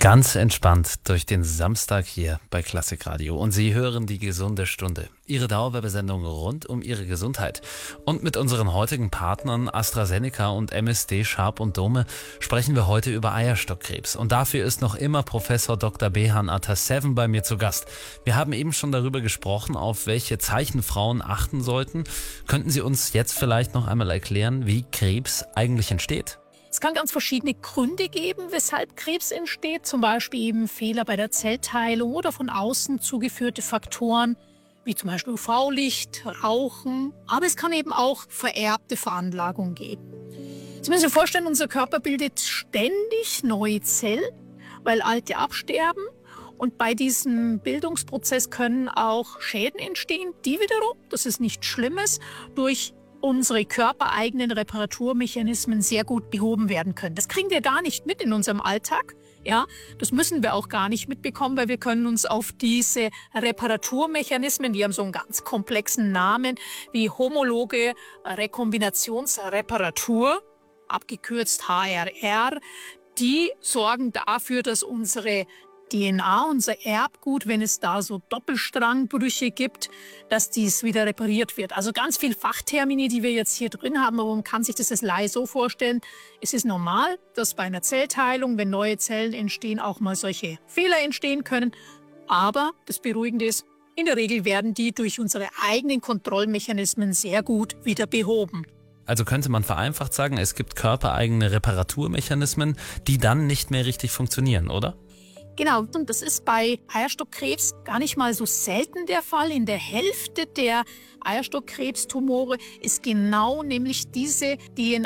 Ganz entspannt durch den Samstag hier bei Klassik Radio. Und Sie hören die gesunde Stunde. Ihre Dauerwerbesendung rund um Ihre Gesundheit. Und mit unseren heutigen Partnern AstraZeneca und MSD Sharp und Dome sprechen wir heute über Eierstockkrebs. Und dafür ist noch immer Professor Dr. Behan Ataseven bei mir zu Gast. Wir haben eben schon darüber gesprochen, auf welche Zeichen Frauen achten sollten. Könnten Sie uns jetzt vielleicht noch einmal erklären, wie Krebs eigentlich entsteht? Es kann ganz verschiedene Gründe geben, weshalb Krebs entsteht. Zum Beispiel eben Fehler bei der Zellteilung oder von außen zugeführte Faktoren, wie zum Beispiel UV-Licht, Rauchen. Aber es kann eben auch vererbte Veranlagung geben. Sie müssen sich vorstellen, unser Körper bildet ständig neue Zellen, weil alte absterben. Und bei diesem Bildungsprozess können auch Schäden entstehen, die wiederum, das ist nichts Schlimmes, durch unsere körpereigenen Reparaturmechanismen sehr gut behoben werden können. Das kriegen wir gar nicht mit in unserem Alltag. Ja, das müssen wir auch gar nicht mitbekommen, weil wir können uns auf diese Reparaturmechanismen, die haben so einen ganz komplexen Namen, wie homologe Rekombinationsreparatur, abgekürzt HRR, die sorgen dafür, dass unsere DNA, unser Erbgut, wenn es da so Doppelstrangbrüche gibt, dass dies wieder repariert wird. Also ganz viel Fachtermini, die wir jetzt hier drin haben, aber man kann sich das als Laie so vorstellen. Es ist normal, dass bei einer Zellteilung, wenn neue Zellen entstehen, auch mal solche Fehler entstehen können. Aber das Beruhigende ist, in der Regel werden die durch unsere eigenen Kontrollmechanismen sehr gut wieder behoben. Also könnte man vereinfacht sagen, es gibt körpereigene Reparaturmechanismen, die dann nicht mehr richtig funktionieren, oder? Genau, und das ist bei Eierstockkrebs gar nicht mal so selten der Fall. In der Hälfte der Eierstockkrebstumore ist genau nämlich diese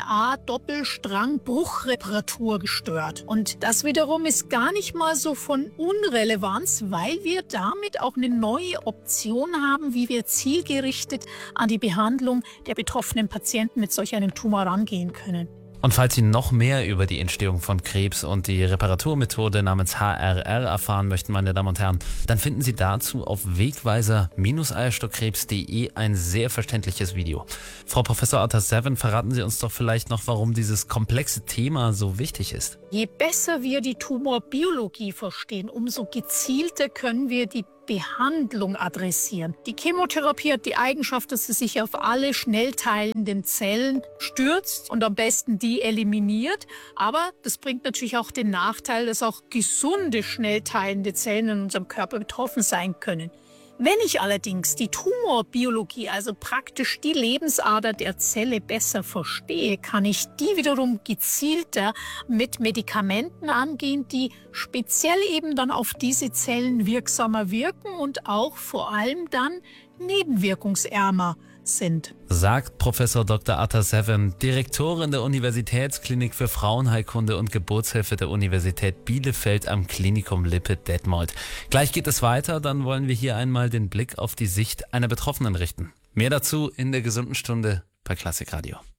DNA-Doppelstrangbruchreparatur gestört. Und das wiederum ist gar nicht mal so von Unrelevanz, weil wir damit auch eine neue Option haben, wie wir zielgerichtet an die Behandlung der betroffenen Patienten mit solch einem Tumor rangehen können. Und falls Sie noch mehr über die Entstehung von Krebs und die Reparaturmethode namens HRR erfahren möchten, meine Damen und Herren, dann finden Sie dazu auf wegweiser-eierstockkrebs.de ein sehr verständliches Video. Frau Professor Ataseven, verraten Sie uns doch vielleicht noch, warum dieses komplexe Thema so wichtig ist. Je besser wir die Tumorbiologie verstehen, umso gezielter können wir die Behandlung adressieren. Die Chemotherapie hat die Eigenschaft, dass sie sich auf alle schnell teilenden Zellen stürzt und am besten die eliminiert. Aber das bringt natürlich auch den Nachteil, dass auch gesunde, schnell teilende Zellen in unserem Körper betroffen sein können. Wenn ich allerdings die Tumorbiologie, also praktisch die Lebensader der Zelle besser verstehe, kann ich die wiederum gezielter mit Medikamenten angehen, die speziell eben dann auf diese Zellen wirksamer wirken und auch vor allem dann nebenwirkungsärmer sind. Sagt Professor Dr. Ataseven, Direktorin der Universitätsklinik für Frauenheilkunde und Geburtshilfe der Universität Bielefeld am Klinikum Lippe-Detmold. Gleich geht es weiter, dann wollen wir hier einmal den Blick auf die Sicht einer Betroffenen richten. Mehr dazu in der gesunden Stunde bei Klassik Radio.